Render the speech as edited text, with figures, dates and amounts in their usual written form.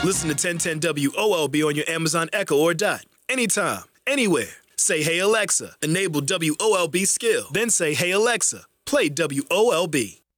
Listen to 1010 WOLB on your Amazon Echo or Dot. Anytime, anywhere. Say, "Hey Alexa, enable WOLB skill." Then say, "Hey Alexa, play WOLB."